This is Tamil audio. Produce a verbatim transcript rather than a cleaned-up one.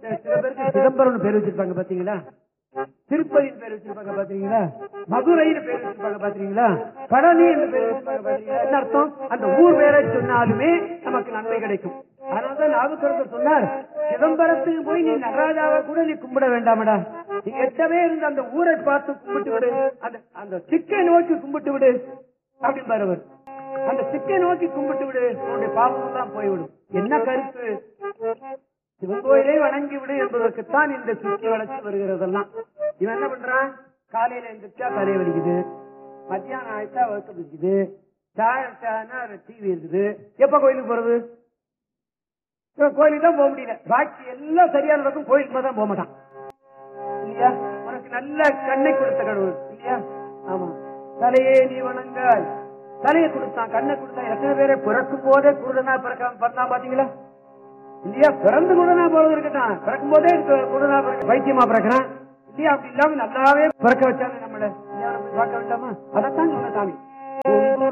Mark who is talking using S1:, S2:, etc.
S1: சில பேருக்கு சிதம்பரம் பேர் வச்சிருப்பாங்க பாத்தீங்களா, திருப்பதியின் பேர் வச்சிருப்பாங்க பாத்தீங்களா, மதுரைன்னு பேர் வச்சிருப்பாங்க பாத்தீங்களா, பழனி என்று பேர் வச்சிருப்பாங்க பாத்தீங்களா. என்ன அர்த்தம்? அந்த ஊர் பேரை சொன்னாலுமே நமக்கு நன்மை கிடைக்கும். அதனாலதான் நாவுக்கரசர் சொன்னார், சிதம்பரத்துக்கு போய் நீ நடராஜாவை கூட நீ கும்பிட வேண்டாமடா, நீ எட்டவே இருந்து அந்த ஊரை பார்த்து கும்பிட்டு விடு, அந்த அந்த சிக்கை நோக்கி கும்பிட்டு விடு அப்படின்னு பாருவர். அந்த சிக்கை நோக்கி கும்பிட்டு விடு, உன்னுடைய பாவம் தான் போய்விடும். என்ன கருத்து? சிவன் கோயிலை வணங்கி விடு என்பதற்குத்தான் இந்த சுற்றி வளர்ச்சி வருகிறதெல்லாம். இவன் என்ன பண்றான்? காலையில எந்திரிச்சா தலை வலிக்குது, மத்தியானம் ஆயிட்டா வகுத்து பிடிக்குது, சாயட்டானா டிவி இருக்குது. எப்ப கோயிலுக்கு போறது? கோயிலுக்கு தான் போக முடியல, பாக்கி எல்லாம் சரியா நடக்கும், கோயிலுக்கு தான் போக மாட்டான் இல்லையா? உனக்கு நல்ல கண்ணை கொடுத்த கடவுள் இல்லையா? ஆமா, தலையே நீ வணங்காய், தலையை கொடுத்தான், கண்ணை கொடுத்தான். எத்தனை பேரை பிறக்கும் போதே குருடனா பிறக்காம பண்ணா பாத்தீங்களா இல்லையா? பிறந்து குருடனா போறது இருக்கட்டான், பிறக்கும் போதே குருடனா பிறக்க பைத்தியமா பிறக்கிறான் இல்லையா? அப்படி இல்லாம நல்லாவே பிறக்க வச்சாங்க நம்மள, பார்க்க வேண்டாமா? அதைத்தான் சொன்ன சாமி.